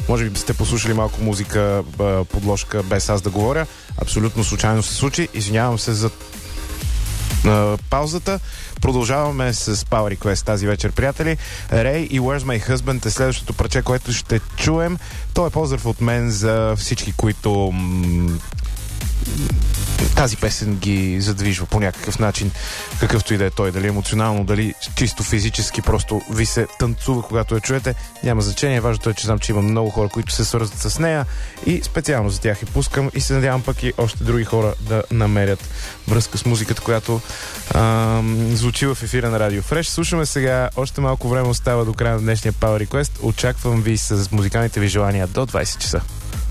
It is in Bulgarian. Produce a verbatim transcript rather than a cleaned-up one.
Може би сте послушали малко музика, подложка, без аз да говоря. Абсолютно случайно се случи. Извинявам се за Uh, паузата. Продължаваме с Power Request тази вечер, приятели. Ray и Where's My Husband е следващото парче, което ще чуем. То е поздрав от мен за всички, които м- тази песен ги задвижва по някакъв начин, какъвто и да е той, дали емоционално, дали чисто физически, просто ви се танцува, когато я чуете, няма значение. Важното е, че знам, че има много хора, които се свързват с нея и специално за тях я пускам и се надявам пък и още други хора да намерят връзка с музиката, която ам, звучи в ефира на Радио Фреш. Слушаме сега, още малко време остава до края на днешния Power Request. Очаквам ви с музикалните ви желания до двайсет часа.